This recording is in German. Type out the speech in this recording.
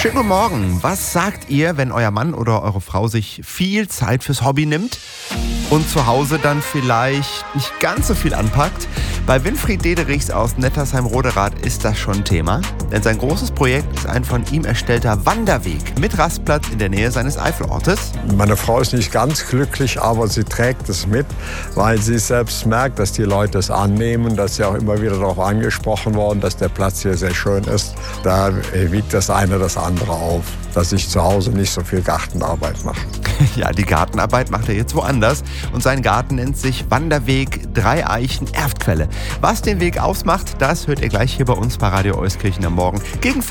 Schönen guten Morgen. Was sagt ihr, wenn euer Mann oder eure Frau sich viel Zeit fürs Hobby nimmt und zu Hause dann vielleicht nicht ganz so viel anpackt? Bei Winfried Dederichs aus Nettersheim-Roderath ist das schon Thema, denn sein großes Projekt ist ein von ihm erstellter Wanderweg mit Rastplatz in der Nähe seines Eifelortes. Meine Frau ist nicht ganz glücklich, aber sie trägt es mit, weil sie selbst merkt, dass die Leute es annehmen, dass sie auch immer wieder darauf angesprochen worden, dass der Platz hier sehr schön ist. Da wiegt das eine das andere auf, dass ich zu Hause nicht so viel Gartenarbeit mache. Ja, die Gartenarbeit macht er jetzt woanders und sein Garten nennt sich Wanderweg Drei Eichen Erftquelle. Was den Weg ausmacht, das hört ihr gleich hier bei uns bei Radio Euskirchen am Morgen gegen 5.